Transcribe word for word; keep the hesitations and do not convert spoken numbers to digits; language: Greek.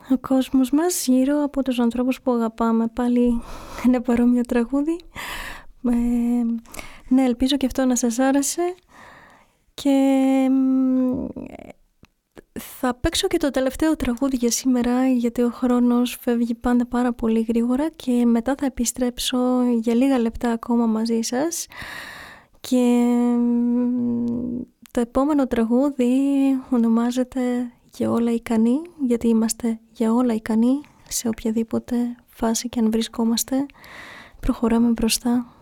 ο κόσμος μας γύρω από τους ανθρώπους που αγαπάμε. Πάλι ένα παρόμοιο τραγούδι. Ε, ναι, ελπίζω και αυτό να σας άρεσε. Και θα παίξω και το τελευταίο τραγούδι για σήμερα, γιατί ο χρόνος φεύγει πάντα πάρα πολύ γρήγορα και μετά θα επιστρέψω για λίγα λεπτά ακόμα μαζί σας. Και το επόμενο τραγούδι ονομάζεται «Για όλα ικανοί», γιατί είμαστε για όλα ικανοί σε οποιαδήποτε φάση και αν βρισκόμαστε. Προχωράμε μπροστά.